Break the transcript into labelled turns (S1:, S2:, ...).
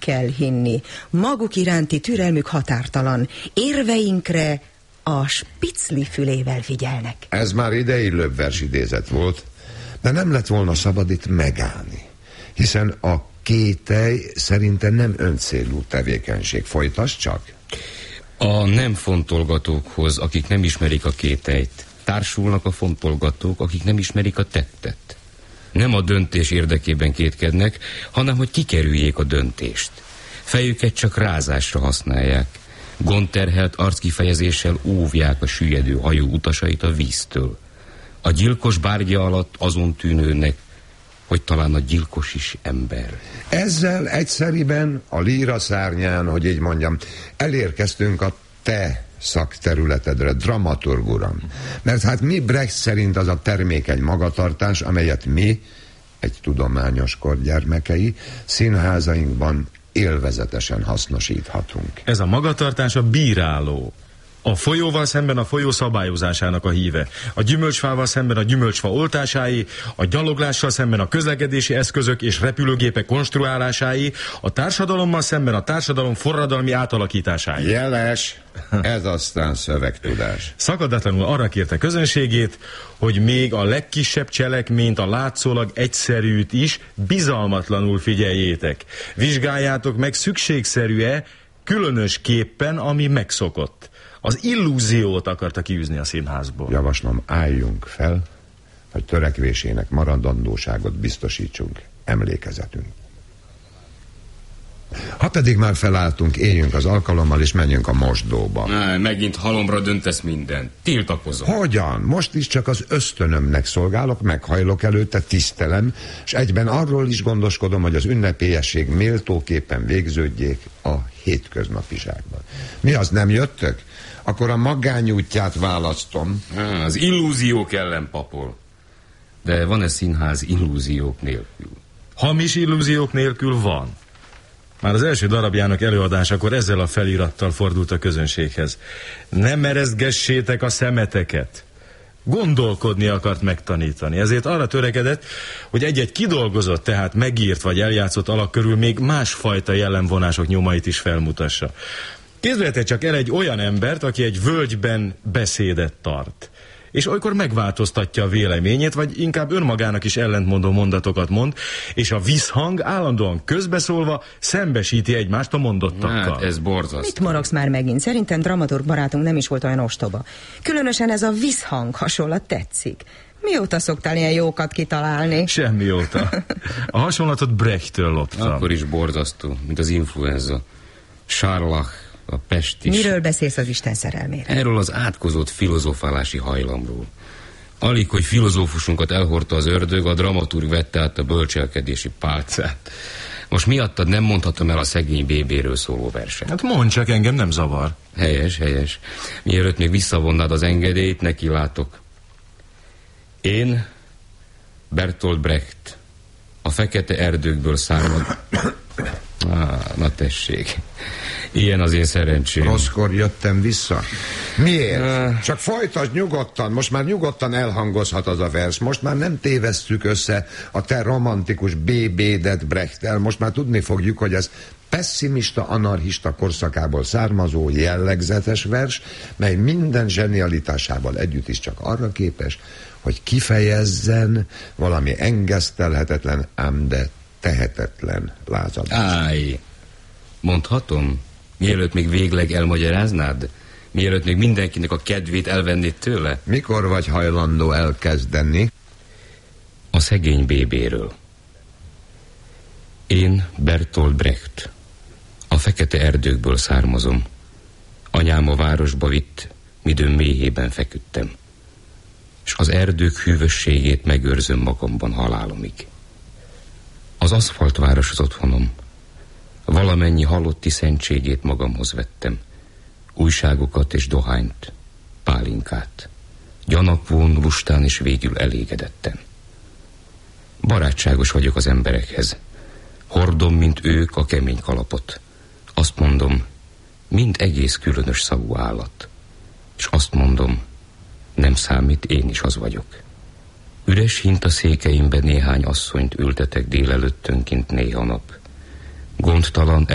S1: kell hinni. Maguk iránti türelmük határtalan. Érveinkre a spicli fülével figyelnek.
S2: Ez már ideillőbb versidézet volt, de nem lett volna szabad itt megállni, hiszen a kételj szerintem nem öncélú tevékenység. Folytasd csak!
S3: A nem fontolgatókhoz, akik nem ismerik a kételyt, társulnak a fontolgatók, akik nem ismerik a tettet. Nem a döntés érdekében kétkednek, hanem hogy kikerüljék a döntést. Fejüket csak rázásra használják. Gondterhelt arckifejezéssel óvják a süllyedő hajó utasait a víztől. A gyilkos bárgya alatt azon tűnőnek, hogy talán a gyilkos is ember.
S2: Ezzel egyszeriben a líra szárnyán, hogy így mondjam, elérkeztünk a te szakterületedre, dramaturg uram. Mert hát mi Brecht szerint az a termékeny magatartás, amelyet mi, egy tudományos kor gyermekei, színházainkban élvezetesen hasznosíthatunk.
S4: Ez a magatartás a bíráló. A folyóval szemben a folyó szabályozásának a híve. A gyümölcsfával szemben a gyümölcsfa oltásáé, a gyaloglással szemben a közlekedési eszközök és repülőgépek konstruálásáé, a társadalommal szemben a társadalom forradalmi átalakításáé.
S2: Jeles, ez aztán szövegtudás.
S4: Szakadatlanul arra kérte közönségét, hogy még a legkisebb cselekményt, a látszólag egyszerűt is bizalmatlanul figyeljétek. Vizsgáljátok meg, szükségszerű-e, különösképpen, ami megszokott. Az illúziót akarta kiűzni a színházból.
S2: Javaslom, álljunk fel, hogy törekvésének maradandóságot biztosítsunk emlékezetünk. Ha pedig már felálltunk, éljünk az alkalommal, és menjünk a mosdóba.
S3: Megint halomra döntesz mindent. Tiltakozom.
S2: Hogyan? Most is csak az ösztönömnek szolgálok, meghajlok előtte, tisztelem, és egyben arról is gondoskodom, hogy az ünnepélyesség méltóképpen végződjék a hétköznapiságban. Mi az, nem jöttök? Akkor a magányútját választom.
S3: Az illúziók ellen papol. De van-e színház illúziók nélkül?
S4: Hamis illúziók nélkül van. Már az első darabjának előadásakor ezzel a felirattal fordult a közönséghez. Ne merezgessétek a szemeteket. Gondolkodni akart megtanítani. Ezért arra törekedett, hogy egy-egy kidolgozott, tehát megírt vagy eljátszott alak körül még másfajta jellemvonások nyomait is felmutassa. Képzeljétek csak el egy olyan embert, aki egy völgyben beszédet tart, és olykor megváltoztatja a véleményét, vagy inkább önmagának is ellentmondó mondatokat mond, és a visszhang állandóan közbeszólva szembesíti egymást a mondottakkal.
S3: Hát ez borzasztó.
S1: Mit morogsz már megint? Szerintem dramaturg barátunk nem is volt olyan ostoba. Különösen ez a visszhang hasonlat tetszik. Mióta szoktál ilyen jókat kitalálni?
S4: Semmióta. A hasonlatot Brechttől loptam.
S3: Akkor is borzasztó, mint az influenza. Scharlach, a pest is.
S1: Miről beszélsz az Isten szerelmére?
S3: Erről az átkozott filozofálási hajlamról. Alig, hogy filozófusunkat elhordta az ördög, a dramaturg vette át a bölcselkedési pálcát. Most miattad nem mondhatom el a szegény bébéről szóló verset.
S4: Hát mondd csak, engem nem zavar.
S3: Helyes, helyes. Mielőtt még visszavonnád az engedélyt, neki látok. Én, Bertolt Brecht, a fekete erdőkből származom. Na tessék. Ilyen az én szerencsém.
S2: Rosszkor jöttem vissza. Miért? Csak folytasd nyugodtan, most már nyugodtan elhangozhat az a vers. Most már nem tévesztjük össze a te romantikus BB-det Brechttel. Most már tudni fogjuk, hogy ez pessimista, anarchista korszakából származó jellegzetes vers, mely minden zsenialitásával együtt is csak arra képes, hogy kifejezzen valami engesztelhetetlen, ám de tehetetlen lázadást.
S3: Áj, mondhatom? Mielőtt még végleg elmagyaráznád? Mielőtt még mindenkinek a kedvét elvennéd tőle?
S2: Mikor vagy hajlandó elkezdeni?
S3: A szegény bébéről. Én, Bertolt Brecht, a fekete erdőkből származom. Anyám a városba vitt, midőn méhében feküdtem, és az erdők hűvösségét megőrzöm magamban halálomig. Az aszfaltváros az otthonom. Valamennyi halotti szentségét magamhoz vettem. Újságokat és dohányt, pálinkát. Gyanakvón, lustán és végül elégedetten. Barátságos vagyok az emberekhez. Hordom, mint ők, a kemény kalapot. Azt mondom, mind egész különös szagú állat. És azt mondom, nem számít, én is az vagyok. Üres hintaszékeimbe néhány asszonyt ültetek délelőttönként néha nap. Gondtalan